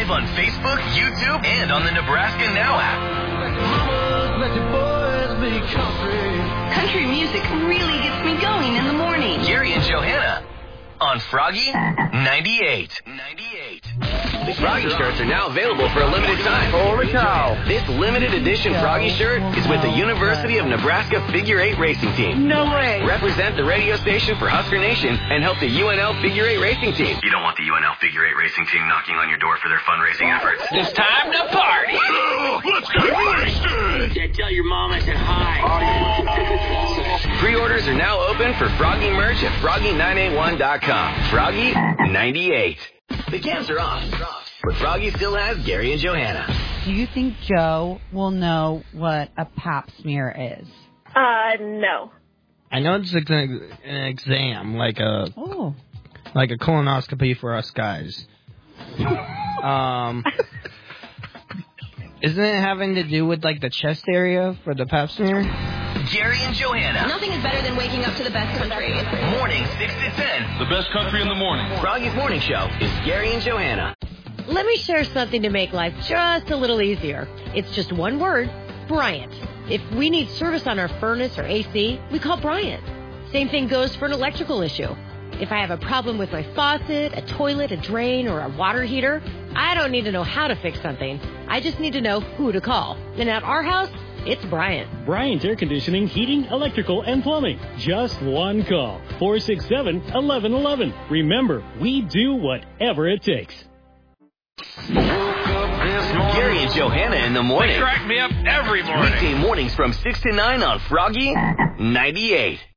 live on Facebook, YouTube, and on the Nebraska Now app. Let your boys be country. Country music really gets me going in the morning. Gary and Johanna on Froggy 98. The Froggy shirts are now available for a limited time. Holy cow. This limited edition Froggy shirt is with the University of Nebraska Figure 8 Racing Team. No way. Represent the radio station for Husker Nation and help the UNL Figure 8 Racing Team. You don't want the UNL Figure 8 Racing Team knocking on your door for their fundraising efforts. It's time to party. Let's get wasted. Tell your mom I said hi. Pre-orders are now open for Froggy merch at Froggy981.com. Froggy 98. The cams are off, but Froggy still has Gary and Johanna. Do you think Joe will know what a pap smear is? No. I know it's an exam, like a colonoscopy for us guys. Isn't it having to do with, like, the chest area for the pap smear? Gary and Johanna. Nothing is better than waking up to the best country. Morning 6 to 10. The best country in the morning. Froggy's morning show is Gary and Johanna. Let me share something to make life just a little easier. It's just one word, Bryant. If we need service on our furnace or AC, we call Bryant. Same thing goes for an electrical issue. If I have a problem with my faucet, a toilet, a drain, or a water heater, I don't need to know how to fix something. I just need to know who to call. And at our house, it's Bryant. Bryant Air Conditioning, Heating, Electrical, and Plumbing. Just one call. 467-1111. Remember, we do whatever it takes. Gary and Johanna in the morning. They crack me up every morning. Weekday mornings from 6 to 9 on Froggy 98.